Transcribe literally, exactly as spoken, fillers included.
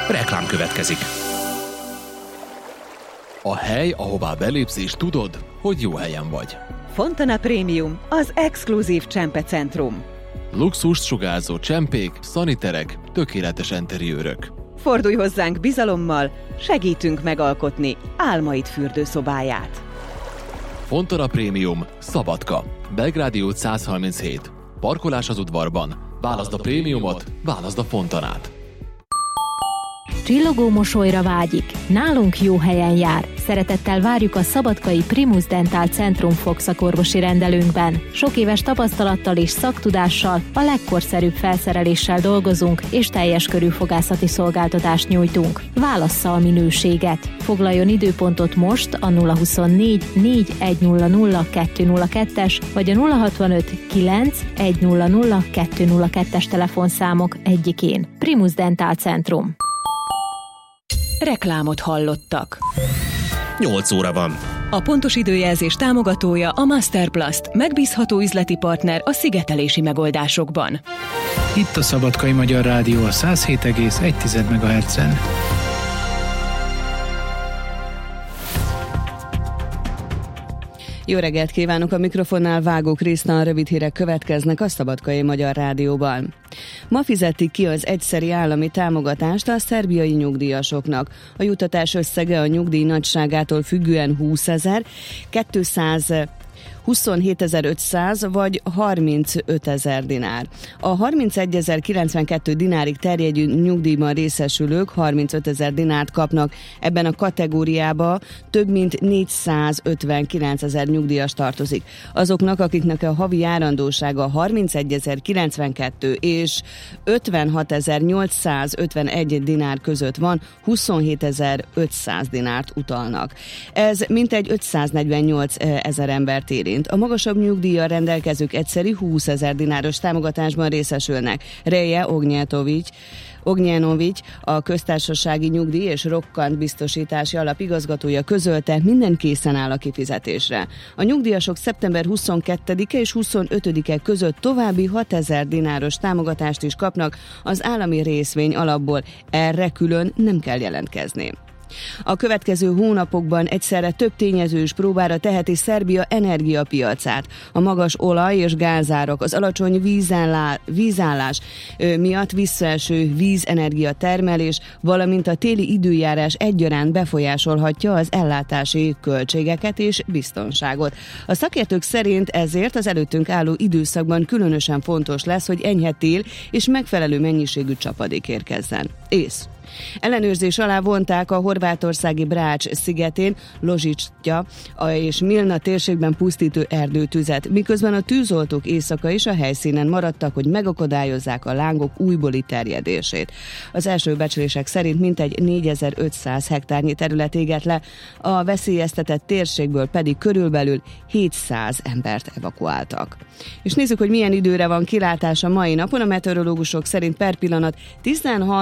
Reklám következik. A hely, ahová belépsz és tudod, hogy jó helyen vagy. Fontana Premium, az exkluzív csempecentrum. Luxust sugárzó csempék, szaniterek, tökéletes enteriőrök. Fordulj hozzánk bizalommal, segítünk megalkotni álmaid fürdőszobáját. Fontana Premium, Szabadka, Belgrádi út száz harminchét. Parkolás az udvarban. Válaszd a prémiumot, válaszd a Fontanát. Csillogó mosolyra vágyik, nálunk jó helyen jár. Szeretettel várjuk a szabadkai Primus Dental Centrum fogszakorvosi rendelőnkben. Sok éves tapasztalattal és szaktudással, a legkorszerűbb felszereléssel dolgozunk, és teljes körű fogászati szolgáltatást nyújtunk. Válassza a minőséget. Foglaljon időpontot most a nulla huszonnégy négy egy nulla nulla kettő nulla kettes vagy a nulla hatvanöt kilenc egy nulla nulla kettő nulla kettes telefonszámok egyikén. Primus Dental Centrum. Reklámot hallottak. nyolc óra van. A pontos időjelzés támogatója a Masterplast, megbízható üzleti partner a szigetelési megoldásokban. Itt a Szabadkai Magyar Rádió a száz hét egész egy megahertzen. Jó reggelt kívánok, a mikrofonnál Vágó Krisztina, rövid hírek következnek a Szabadkai Magyar Rádióban. Ma fizetik ki az egyszeri állami támogatást a szerbiai nyugdíjasoknak. A juttatás összege a nyugdíj nagyságától függően húszezer, kétszázhuszonhétezer-ötszáz vagy harmincötezer dinár. A harmincegyezer-kilencvenkettő dinárig terjedő nyugdíjban részesülők harmincötezer dinárt kapnak. Ebben a kategóriába több mint négyszázötvenkilencezer nyugdíjas tartozik. Azoknak, akiknek a havi járandósága harmincegyezer-kilencvenkettő és ötvenhatezer-nyolcszázötvenegy dinár között van, huszonhétezer-ötszáz dinárt utalnak. Ez mintegy ötszáznegyvennyolc ezer embert érint. A magasabb nyugdíjjal rendelkezők egyszeri húszezer dináros támogatásban részesülnek. Reje Ognjatovics Ognjanovics, a köztársasági nyugdíj és rokkant biztosítási alap igazgatója közölte, minden készen áll a kifizetésre. A nyugdíjasok szeptember huszonkettedike és huszonötödike között további hatezer dináros támogatást is kapnak az állami részvény alapból. Erre külön nem kell jelentkezni. A következő hónapokban egyszerre több tényező is próbára teheti Szerbia energiapiacát. A magas olaj- és gázárak, az alacsony vízállá, vízállás miatt visszaeső vízenergia termelés, valamint a téli időjárás egyaránt befolyásolhatja az ellátási költségeket és biztonságot. A szakértők szerint ezért az előttünk álló időszakban különösen fontos lesz, hogy enyhe tél és megfelelő mennyiségű csapadék érkezzen. Ész. Ellenőrzés alá vonták a horvátországi Brač szigetén Lozsicstya és Milna térségben pusztító erdőtüzet, miközben a tűzoltók éjszaka is a helyszínen maradtak, hogy megakadályozzák a lángok újbóli terjedését. Az első becslések szerint mintegy négyezer-ötszáz hektárnyi terület égett le, a veszélyeztetett térségből pedig körülbelül hétszáz embert evakuáltak. És nézzük, hogy milyen időre van kilátás a mai napon. A meteorológusok szerint per pillanat tizenhat